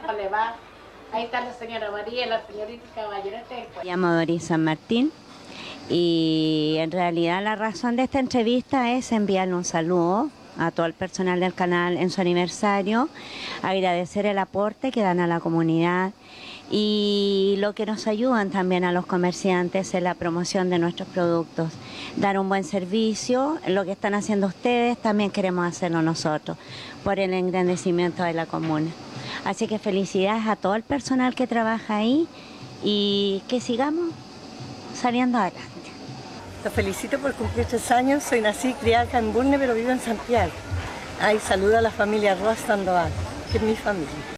le va. Ahí está la señora María, la señorita Caballero. Me llamo Doris San Martín y en realidad la razón de esta entrevista es enviarle un saludo a todo el personal del canal en su aniversario, agradecer el aporte que dan a la comunidad y lo que nos ayudan también a los comerciantes en la promoción de nuestros productos. Dar un buen servicio, lo que están haciendo ustedes también queremos hacerlo nosotros, por el engrandecimiento de la comuna. Así que felicidades a todo el personal que trabaja ahí y que sigamos saliendo adelante. Los felicito por cumplir 3 años, soy nací y criada acá en Bulnes, pero vivo en Santiago. Ahí saludo a la familia Roa Sandoval, que es mi familia.